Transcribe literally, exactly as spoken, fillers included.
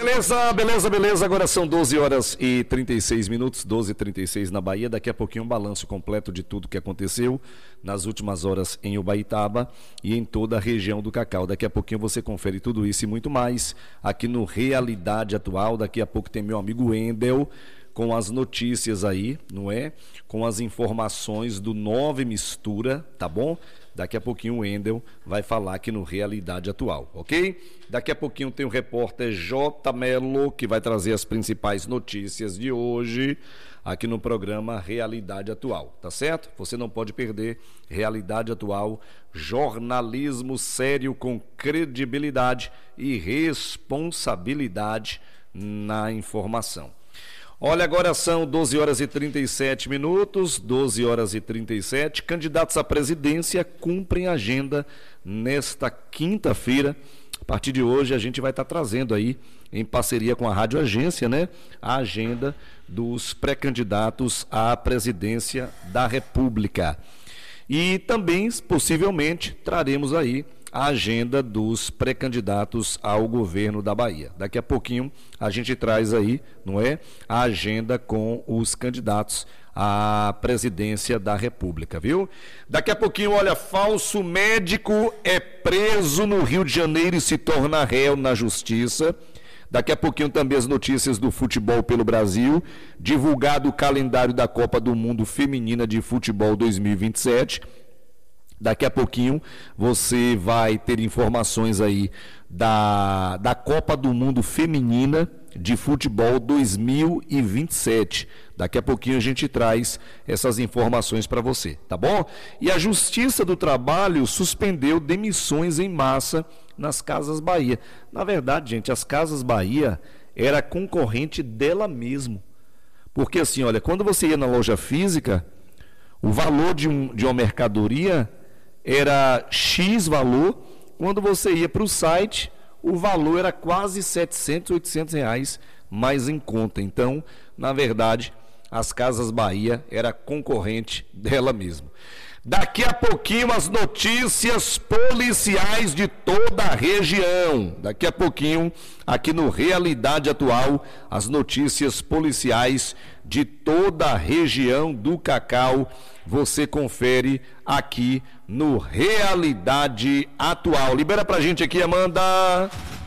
Beleza, beleza, beleza. Agora são doze horas e trinta e seis minutos, doze e trinta e seis na Bahia. Daqui a pouquinho um balanço completo de tudo que aconteceu nas últimas horas em Ubaitaba e em toda a região do Cacau. Daqui a pouquinho você confere tudo isso e muito mais aqui no Realidade Atual. Daqui a pouco tem meu amigo Wendel com as notícias aí, não é? Com as informações do Nove Mistura, tá bom? Daqui a pouquinho o Wendel vai falar aqui no Realidade Atual, ok? Daqui a pouquinho tem o repórter J. Melo, que vai trazer as principais notícias de hoje aqui no programa Realidade Atual, tá certo? Você não pode perder Realidade Atual, jornalismo sério com credibilidade e responsabilidade na informação. Olha, agora são doze horas e trinta e sete minutos, doze horas e trinta e sete. Candidatos à presidência cumprem agenda nesta quinta-feira. A partir de hoje a gente vai estar trazendo aí, em parceria com a Rádio Agência, né, a agenda dos pré-candidatos à presidência da República. E também, possivelmente, traremos aí a agenda dos pré-candidatos ao governo da Bahia. Daqui a pouquinho a gente traz aí, não é, a agenda com os candidatos à presidência da República, viu? Daqui a pouquinho, olha, falso médico é preso no Rio de Janeiro e se torna réu na justiça. Daqui a pouquinho também as notícias do futebol pelo Brasil, divulgado o calendário da Copa do Mundo Feminina de Futebol dois mil e vinte e sete. Daqui a pouquinho você vai ter informações aí da, da Copa do Mundo Feminina de Futebol dois mil e vinte e sete. Daqui a pouquinho a gente traz essas informações para você, tá bom? E a Justiça do Trabalho suspendeu demissões em massa nas Casas Bahia. Na verdade, gente, as Casas Bahia era concorrente dela mesmo. Porque assim, olha, quando você ia na loja física, o valor de, um, de uma mercadoria era X valor, quando você ia para o site, o valor era quase setecentos, oitocentos reais mais em conta. Então, na verdade, as Casas Bahia era concorrente dela mesma. Daqui a pouquinho as notícias policiais de toda a região. Daqui a pouquinho, aqui no Realidade Atual, as notícias policiais de toda a região do Cacau. Você confere aqui no Realidade Atual. Libera pra gente aqui, Amanda.